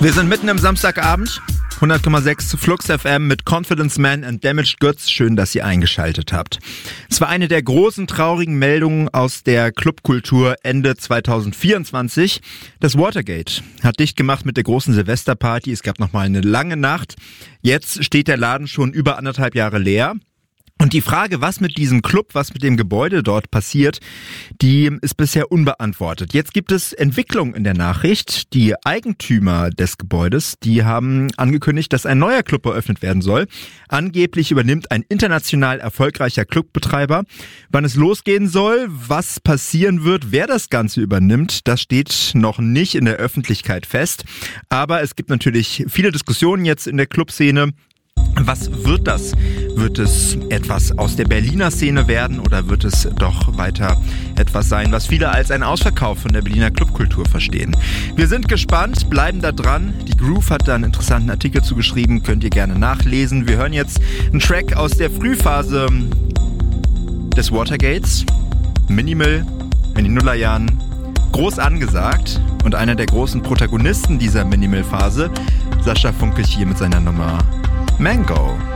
Wir sind mitten im Samstagabend, 100,6 Flux FM mit Confidence Man and Damaged Goods. Schön, dass ihr eingeschaltet habt. Es war eine der großen traurigen Meldungen aus der Clubkultur Ende 2024. Das Watergate hat dicht gemacht mit der großen Silvesterparty. Es gab nochmal eine lange Nacht. Jetzt steht der Laden schon über 1,5 Jahre leer. Und die Frage, was mit diesem Club, was mit dem Gebäude dort passiert, die ist bisher unbeantwortet. Jetzt gibt es Entwicklung in der Nachricht. Die Eigentümer des Gebäudes, die haben angekündigt, dass ein neuer Club eröffnet werden soll. Angeblich übernimmt ein international erfolgreicher Clubbetreiber. Wann es losgehen soll, was passieren wird, wer das Ganze übernimmt, das steht noch nicht in der Öffentlichkeit fest. Aber es gibt natürlich viele Diskussionen jetzt in der Clubszene. Was wird das? Wird es etwas aus der Berliner Szene werden oder wird es doch weiter etwas sein, was viele als einen Ausverkauf von der Berliner Clubkultur verstehen? Wir sind gespannt, bleiben da dran. Die Groove hat da einen interessanten Artikel zugeschrieben, könnt ihr gerne nachlesen. Wir hören jetzt einen Track aus der Frühphase des Watergates. Minimal in den Nullerjahren, groß angesagt und einer der großen Protagonisten dieser Minimal-Phase, Sascha Funke hier mit seiner Nummer Mango.